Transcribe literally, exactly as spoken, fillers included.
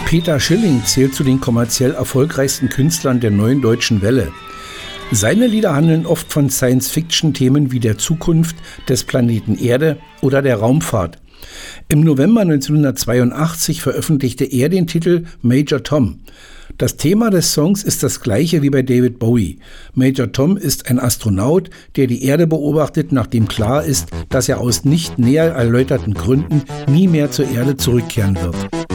Peter Schilling zählt zu den kommerziell erfolgreichsten Künstlern der neuen deutschen Welle. Seine Lieder handeln oft von Science-Fiction-Themen wie der Zukunft, des Planeten Erde oder der Raumfahrt. Im November neunzehnhundertzweiundachtzig veröffentlichte er den Titel Major Tom. Das Thema des Songs ist das gleiche wie bei David Bowie. Major Tom ist ein Astronaut, der die Erde beobachtet, nachdem klar ist, dass er aus nicht näher erläuterten Gründen nie mehr zur Erde zurückkehren wird.